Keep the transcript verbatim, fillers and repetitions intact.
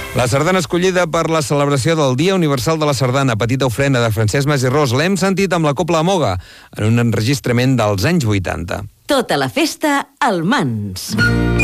La sardana escollida per la celebració del Dia Universal de la Sardana, Petita ofrena de Francesc Mas i Ros, l'hem sentit amb la Cobla Moga, en un enregistrament dels anys vuitanta. Tota la festa al Mans.